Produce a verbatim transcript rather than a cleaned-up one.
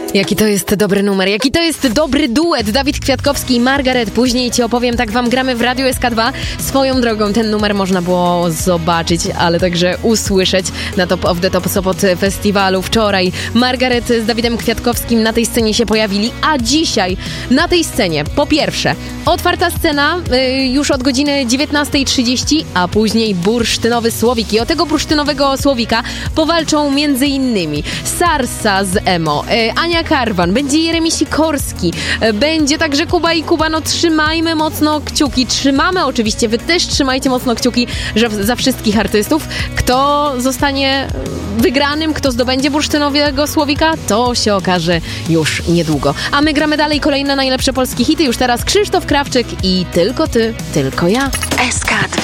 Jaki to jest dobry numer, jaki to jest dobry duet. Dawid Kwiatkowski i Margaret. Później ci opowiem, tak wam gramy w Radiu S K dwa. Swoją drogą ten numer można było zobaczyć, ale także usłyszeć na Top of the Top Sopot Festiwalu wczoraj. Margaret z Dawidem Kwiatkowskim na tej scenie się pojawili, a dzisiaj na tej scenie po pierwsze otwarta scena y, już od godziny dziewiętnasta trzydzieści, a później bursztynowy słowik. I o tego bursztynowego słowika powalczą między innymi Sarsa z Emo, y, Ania Karwan, będzie Jeremi Sikorski, y, będzie także Kuba i Kuba. No trzymajmy mocno kciuki, trzymamy oczywiście, wy też trzymajcie mocno kciuki, że za wszystkich artystów. Kto zostanie wygranym, kto zdobędzie bursztynowego słowika, to się okaże już niedługo. A my gramy dalej kolejne najlepsze polskie hity. Już teraz Krzysztof Krawczyk i Tylko ty, tylko ja. S K dwa.